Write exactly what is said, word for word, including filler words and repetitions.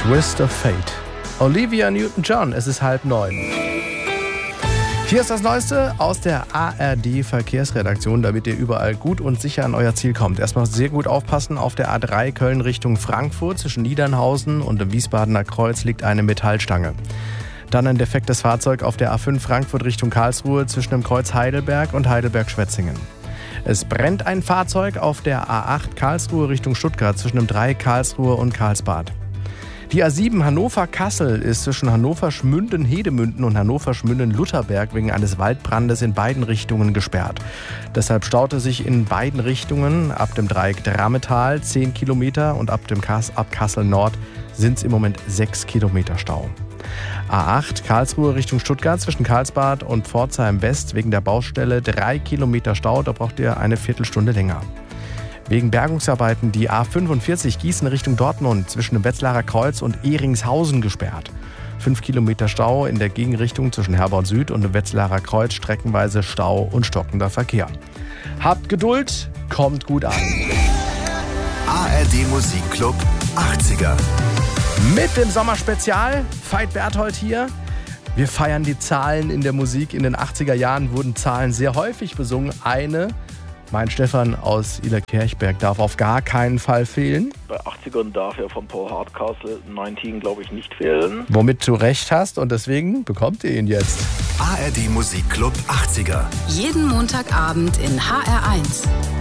Twist of Fate. Olivia Newton-John, es ist halb neun. Hier ist das Neueste aus der A R D-Verkehrsredaktion, damit ihr überall gut und sicher an euer Ziel kommt. Erstmal sehr gut aufpassen, auf der A drei Köln Richtung Frankfurt zwischen Niedernhausen und dem Wiesbadener Kreuz liegt eine Metallstange. Dann ein defektes Fahrzeug auf der A fünf Frankfurt Richtung Karlsruhe zwischen dem Kreuz Heidelberg und Heidelberg-Schwetzingen. Es brennt ein Fahrzeug auf der A acht Karlsruhe Richtung Stuttgart zwischen dem Dreieck Karlsruhe und Karlsbad. Die A sieben Hannover-Kassel ist zwischen Hannover-Schmünden-Hedemünden und Hannover-Schmünden-Lutherberg wegen eines Waldbrandes in beiden Richtungen gesperrt. Deshalb staute sich in beiden Richtungen ab dem Dreieck Drammetal zehn Kilometer und ab dem Kass, ab Kassel Nord sind es im Moment sechs Kilometer Stau. A acht Karlsruhe Richtung Stuttgart zwischen Karlsbad und Pforzheim West wegen der Baustelle drei Kilometer Stau, da braucht ihr eine Viertelstunde länger. Wegen Bergungsarbeiten die A fünfundvierzig Gießen Richtung Dortmund zwischen dem Wetzlarer Kreuz und Ehringshausen gesperrt. Fünf Kilometer Stau in der Gegenrichtung zwischen Herborn Süd und dem Wetzlarer Kreuz, streckenweise Stau und stockender Verkehr. Habt Geduld, kommt gut an. A R D Musikclub achtziger. Mit dem Sommerspezial, Veit Berthold hier. Wir feiern die Zahlen in der Musik. In den achtziger Jahren wurden Zahlen sehr häufig besungen. Eine, mein Stefan aus Iller-Kirchberg, darf auf gar keinen Fall fehlen. Bei achtzigern darf er von Paul Hardcastle neunzehn, glaube ich, nicht fehlen. Womit du recht hast und deswegen bekommt ihr ihn jetzt. A R D Musikclub achtziger. Jeden Montagabend in H R eins.